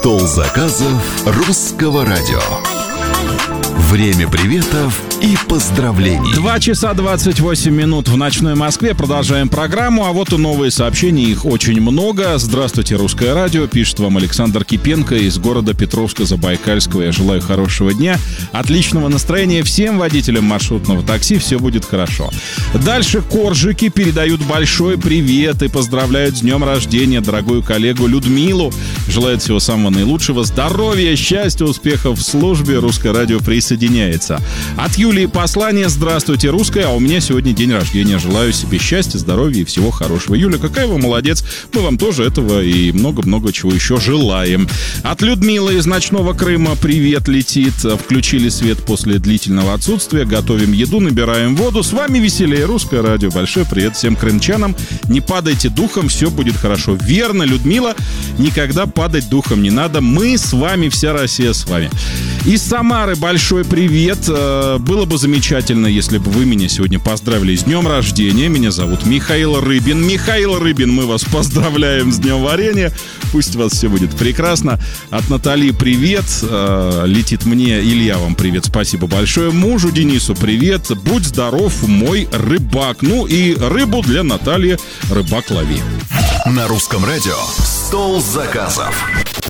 Стол заказов русского радио. Время приветов и поздравлений. 2 часа 28 минут в ночной Москве. Продолжаем программу. А вот и новые сообщения. Их очень много. Здравствуйте, Русское радио. Пишет вам Александр Кипенко из города Петровска-Забайкальского. Я желаю хорошего дня, отличного настроения всем водителям маршрутного такси. Все будет хорошо. Дальше коржики передают большой привет и поздравляют с днем рождения дорогую коллегу Людмилу. Желают всего самого наилучшего. Здоровья, счастья, успехов в службе. Русское радио присоединяется. От Юлии послание. Здравствуйте, Русское. А у меня сегодня день рождения. Желаю себе счастья, здоровья и всего хорошего. Юля, какая вы молодец. Мы вам тоже этого и много-много чего еще желаем. От Людмилы из ночного Крыма привет летит. Включили свет после длительного отсутствия. Готовим еду, набираем воду. С вами веселее. Русское радио. Большой привет всем крымчанам. Не падайте духом, все будет хорошо. Верно, Людмила. Никогда падать духом не надо. Мы с вами, вся Россия с вами. Из Самары большой привет. Было бы замечательно, если бы вы меня сегодня поздравили с днем рождения. Меня зовут Михаил Рыбин. Михаил Рыбин, мы вас поздравляем с днем варенья. Пусть у вас все будет прекрасно. От Натальи привет. Летит мне. Илья, вам привет. Спасибо большое. Мужу Денису привет. Будь здоров, мой рыбак. Ну и рыбу для Натальи рыбак лови. На Русском радио «Стол заказов».